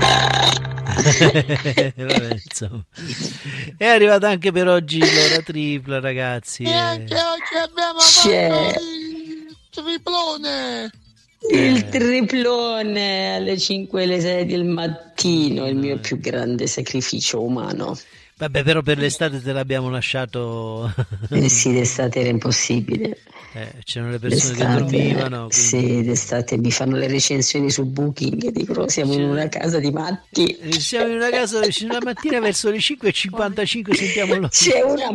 Vabbè, insomma. È arrivata anche per oggi l'ora tripla, ragazzi. E anche oggi abbiamo fatto il triplone. Il triplone alle 5 e alle 6 del mattino, il mio più grande sacrificio umano. Vabbè, però per l'estate te l'abbiamo lasciato. Sì, d'estate era impossibile. C'erano le persone che dormivano. Quindi... Sì, d'estate mi fanno le recensioni su Booking, dicono siamo in una casa di matti. Siamo in una casa dove la mattina verso le 5:55 sentiamo lo... C'è una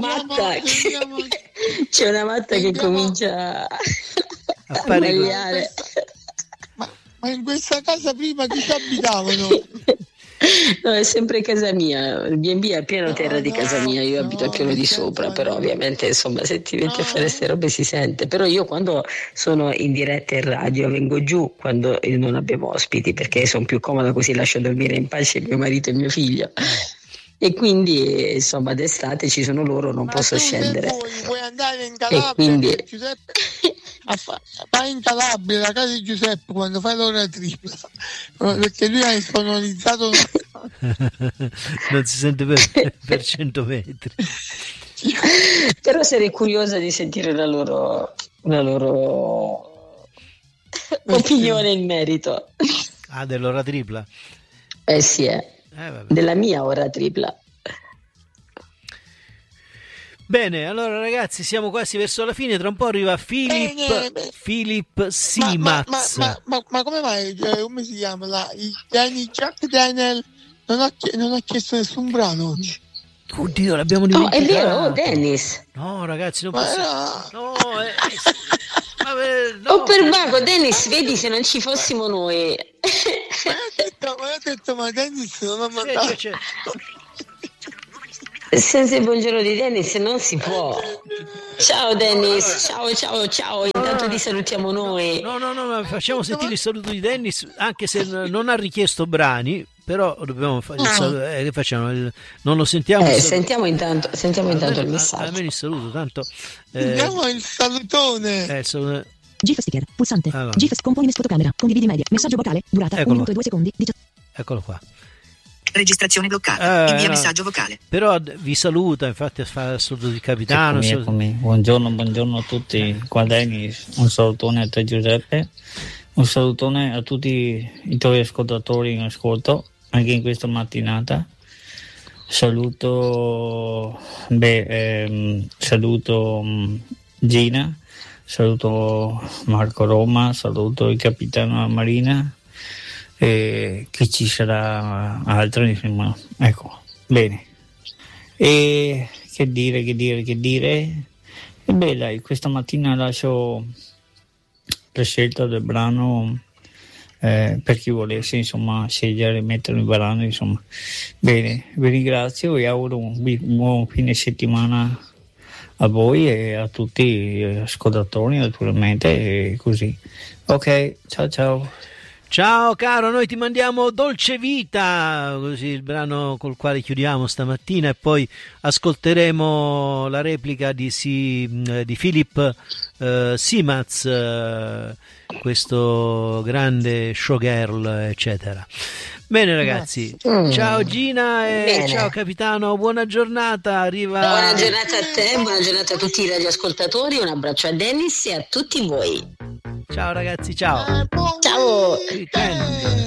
matta che comincia a bagliare. Ma in questa casa prima chi ci abitavano? No, è sempre casa mia, il B&B è a pieno terra di casa mia, io abito a piano di sopra, però ovviamente insomma se ti metti a fare queste robe si sente, però io quando sono in diretta in radio vengo giù quando non abbiamo ospiti perché sono più comoda così lascio dormire in pace mio marito e mio figlio. E quindi insomma d'estate ci sono loro, non posso scendere. Vuoi andare in Calabria? E quindi... Giuseppe, vai in Calabria, la casa di Giuseppe quando fai l'ora tripla, perché lui ha sonorizzato. Non si sente per 100 metri. Però sarei curiosa di sentire la loro opinione in merito. Ah, dell'ora tripla? Sì, della mia ora tripla. Bene, allora ragazzi siamo quasi verso la fine, tra un po' arriva Philip Simaz. Ma come mai, come si chiama? Jack Daniel non ha chiesto nessun brano oggi. Oddio, l'abbiamo dimenticato. È vero, Dennis. No ragazzi, non possiamo. No. Oh per vago, Dennis, vedi se non ci fossimo noi. Ma Dennis non ha mandato. C'è. Senza il buongiorno di Dennis non si può. Ciao Dennis, ciao. Intanto ti salutiamo noi. No, facciamo sentire il saluto di Dennis, anche se non ha richiesto brani, però dobbiamo fare il saluto. Che facciamo? Non lo sentiamo? Sentiamo intanto il messaggio. Almeno il saluto, tanto. Sentiamo il salutone. Il salutone. GIF sticker, pulsante. GIF componi fotocamera, condividi media, messaggio vocale, durata 1 minuto e 2 secondi. Eccolo qua. Registrazione bloccata. Invia messaggio vocale. Però vi saluta, infatti fa il saluto di capitano. Eccomi. Buongiorno a tutti. Qua Dennis, un salutone a te Giuseppe, un salutone a tutti i tuoi ascoltatori in ascolto anche in questa mattinata. Saluto Gina, saluto Marco Roma, saluto il capitano Marina. Che ci sarà altro, insomma, ecco, bene. E che dire? E beh dai, questa mattina lascio la scelta del brano per chi volesse insomma scegliere e mettere il brano, insomma. Bene, vi ringrazio e auguro un buon fine settimana a voi e a tutti gli ascoltatori naturalmente e così. Ok, ciao. Ciao caro, noi ti mandiamo Dolce Vita, così il brano col quale chiudiamo stamattina, e poi ascolteremo la replica di Philip Simaz, questo grande showgirl, eccetera. Bene ragazzi, ciao Gina e ciao capitano, buona giornata. Buona giornata a te, buona giornata a tutti i radioascoltatori, un abbraccio a Dennis e a tutti voi. Ciao ragazzi, ciao. Ciao.